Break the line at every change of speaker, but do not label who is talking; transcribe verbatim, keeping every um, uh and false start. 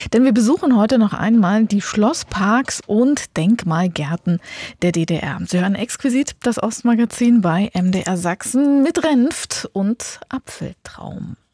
Denn wir besuchen heute noch einmal die Schlossparks und Denkmalgärten der D D R. Sie hören exquisit das Ostmagazin bei M D R Sachsen mit Renft und Apfeltraum.